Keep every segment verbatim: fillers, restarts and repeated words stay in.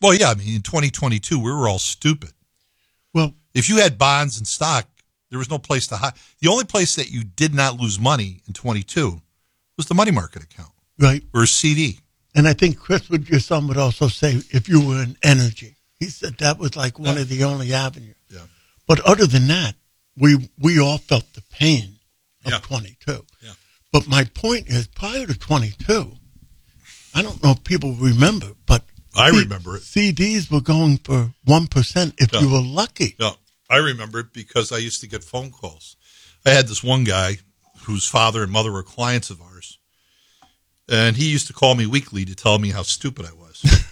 Well, yeah, I mean, in twenty twenty-two, we were all stupid. Well, if you had bonds and stock, there was no place to hide. The only place that you did not lose money in twenty-two was the money market account. Right. Or a C D. And I think Chris, would your son would also say, if you were in energy, he said that was like one yeah. of the only avenues. Yeah. But other than that, we we all felt the pain of yeah. twenty-two. Yeah. But my point is, prior to twenty-two, I don't know if people remember, but I C- remember it. C Ds were going for one percent if yeah. you were lucky. Yeah. I remember it because I used to get phone calls. I had this one guy whose father and mother were clients of ours, and he used to call me weekly to tell me how stupid I was.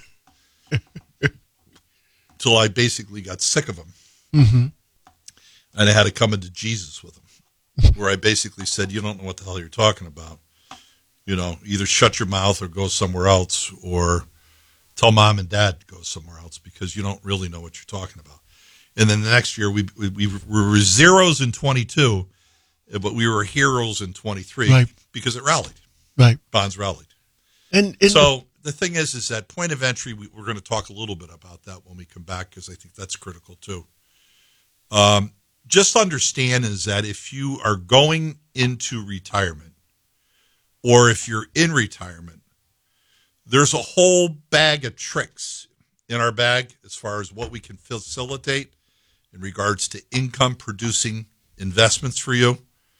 Until I basically got sick of him. Mm-hmm. And I had to come into Jesus with him, where I basically said, you don't know what the hell you're talking about. You know, either shut your mouth or go somewhere else, or tell mom and dad to go somewhere else because you don't really know what you're talking about. And then the next year, we we, we were zeros in twenty-two, but we were heroes in twenty-three right. because it rallied. Right. Bonds rallied. And, and so the thing is, is that point of entry, we, we're going to talk a little bit about that when we come back because I think that's critical too. Um, just understand is that if you are going into retirement or if you're in retirement, there's a whole bag of tricks in our bag as far as what we can facilitate in regards to income producing investments for you.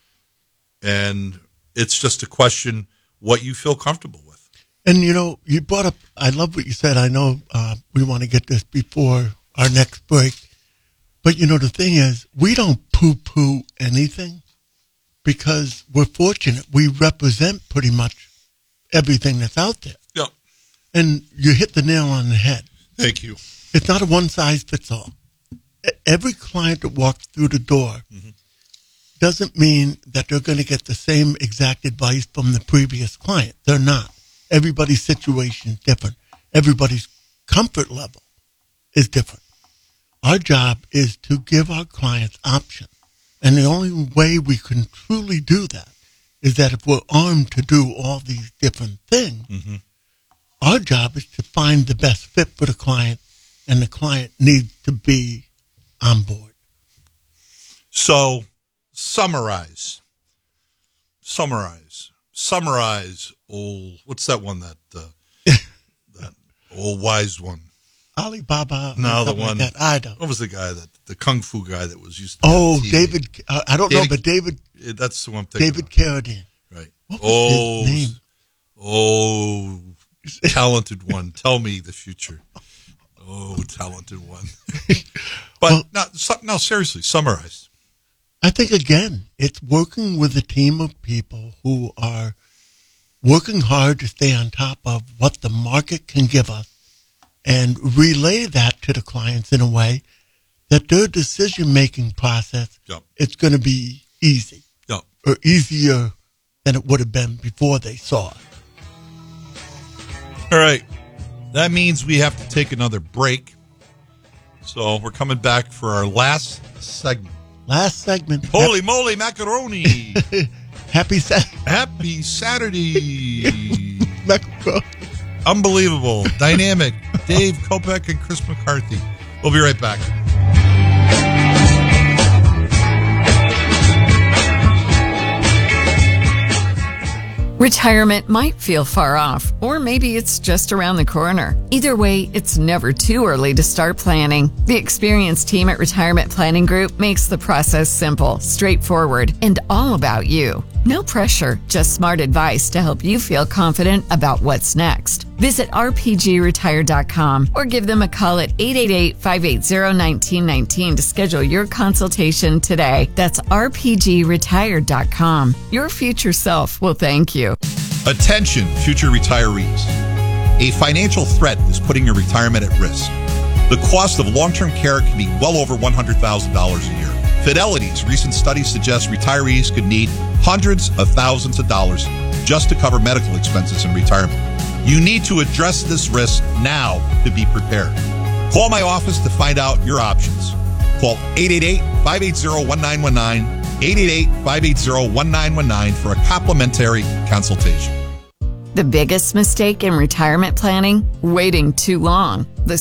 And it's just a question what you feel comfortable with. And, you know, you brought up, I love what you said. I know uh, we want to get this before our next break. But, you know, the thing is, we don't poo-poo anything because we're fortunate. We represent pretty much everything that's out there. Yeah. And you hit the nail on the head. Thank you. It's not a one-size-fits-all. Every client that walks through the door mm-hmm. doesn't mean that they're going to get the same exact advice from the previous client. They're not. Everybody's situation is different. Everybody's comfort level is different. Our job is to give our clients options. And the only way we can truly do that is that if we're armed to do all these different things, mm-hmm. our job is to find the best fit for the client, and the client needs to be on board. So, summarize. Summarize. Summarize. Old, what's that one that, uh, that old wise one? Alibaba. No, the one. Like that. I don't. What was the guy that, the Kung Fu guy that was used to Oh, David, uh, I don't David, know, but David. That's the one I'm thinking David about. Carradine. Right. What was oh, his name? Oh, talented one. Tell me the future. Oh, talented one. But well, no, no, seriously, summarize. I think, again, it's working with a team of people who are working hard to stay on top of what the market can give us and relay that to the clients in a way that their decision-making process yep. is going to be easy yep. or easier than it would have been before they saw it. All right. That means we have to take another break. So we're coming back for our last segment. Last segment. Holy moly macaroni. Happy Saturday. Happy Saturday. Macaroni. Unbelievable. Dynamic. Dave Kopech and Chris McCarthy. We'll be right back. Retirement might feel far off, or maybe it's just around the corner. Either way, it's never too early to start planning. The experienced team at Retirement Planning Group makes the process simple, straightforward, and all about you. No pressure, just smart advice to help you feel confident about what's next. Visit r p g retire dot com or give them a call at eight eight eight, five eight zero, one nine one nine to schedule your consultation today. That's r p g retire dot com. Your future self will thank you. Attention, future retirees. A financial threat is putting your retirement at risk. The cost of long-term care can be well over one hundred thousand dollars a year. Fidelity's recent study suggests retirees could need hundreds of thousands of dollars just to cover medical expenses in retirement. You need to address this risk now to be prepared. Call my office to find out your options. Call eight eight eight, five eight zero, one nine one nine, eight eight eight, five eight zero, one nine one nine for a complimentary consultation. The biggest mistake in retirement planning? Waiting too long. The